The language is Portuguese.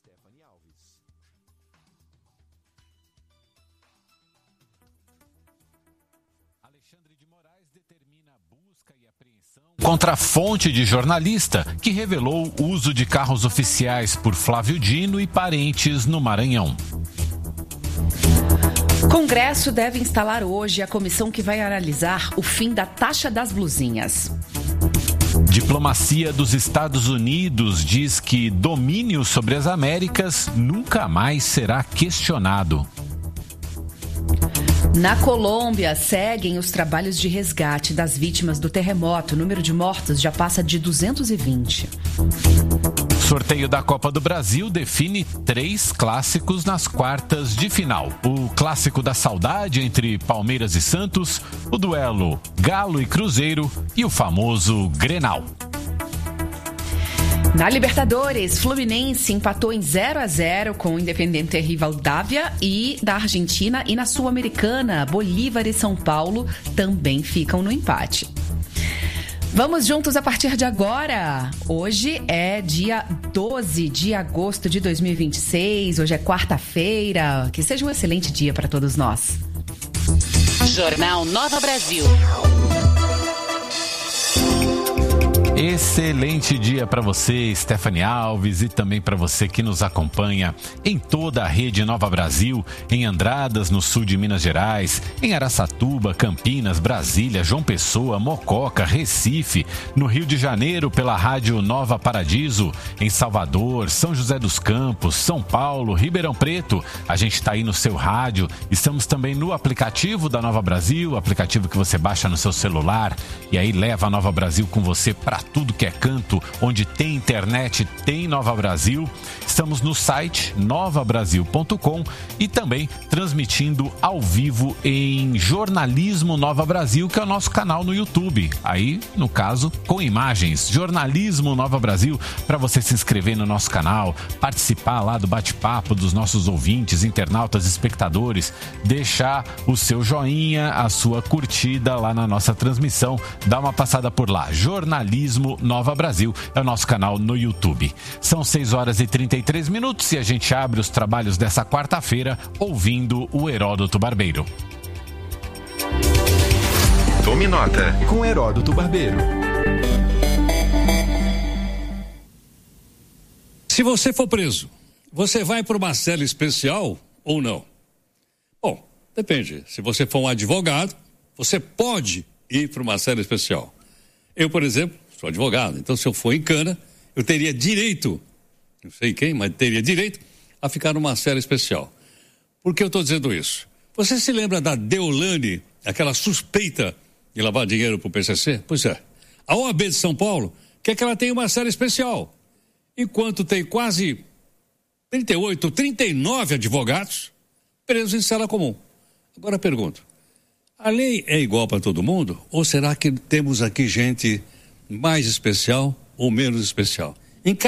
Stephanie Alves. Alexandre de Moraes determina a busca e apreensão contra a fonte de jornalista que revelou o uso de carros oficiais por Flávio Dino e parentes no Maranhão. Congresso deve instalar hoje a comissão que vai analisar o fim da taxa das blusinhas. Diplomacia dos Estados Unidos diz que domínio sobre as Américas nunca mais será questionado. Na Colômbia, seguem os trabalhos de resgate das vítimas do terremoto. O número de mortos já passa de 220. Sorteio da Copa do Brasil define 3 clássicos nas quartas de final. O clássico da saudade entre Palmeiras e Santos, o duelo Galo e Cruzeiro e o famoso Grenal. Na Libertadores, Fluminense empatou em 0-0 com o Independiente Rivadavia e da Argentina, e na Sul-Americana, Bolívar e São Paulo também ficam no empate. Vamos juntos a partir de agora. Hoje é dia 12 de agosto de 2026, hoje é quarta-feira. Que seja um excelente dia para todos nós. Jornal Nova Brasil. Excelente dia para você, Stephanie Alves, e também para você que nos acompanha em toda a rede Nova Brasil, em Andradas, no sul de Minas Gerais, em Araçatuba, Campinas, Brasília, João Pessoa, Mococa, Recife, no Rio de Janeiro pela Rádio Nova Paradiso, em Salvador, São José dos Campos, São Paulo, Ribeirão Preto. A gente está aí no seu rádio, estamos também no aplicativo da Nova Brasil, aplicativo que você baixa no seu celular e aí leva a Nova Brasil com você para tudo que é canto, onde tem internet, tem Nova Brasil. Estamos no site novabrasil.com e também transmitindo ao vivo em Jornalismo Nova Brasil, que é o nosso canal no YouTube. Aí, no caso, com imagens. Jornalismo Nova Brasil, para você se inscrever no nosso canal, participar lá do bate-papo dos nossos ouvintes, internautas, espectadores, deixar o seu joinha, a sua curtida lá na nossa transmissão. Dá uma passada por lá. Jornalismo Nova Brasil é o nosso canal no YouTube. São 6h33 e a gente abre os trabalhos dessa quarta-feira ouvindo o Heródoto Barbeiro. Tome nota com Heródoto Barbeiro. Se você for preso, você vai para uma cela especial ou não? Bom, depende. Se você for um advogado, você pode ir para uma cela especial. Eu, por exemplo, sou advogado, então se eu for em cana, eu teria direito, não sei quem, mas teria direito a ficar numa cela especial. Por que eu estou dizendo isso? Você se lembra da Deolane, aquela suspeita de lavar dinheiro para o PCC? Pois é. A OAB de São Paulo quer que ela tenha uma cela especial, enquanto tem quase 38, 39 advogados presos em cela comum. Agora eu pergunto, a lei é igual para todo mundo? Ou será que temos aqui gente mais especial ou menos especial?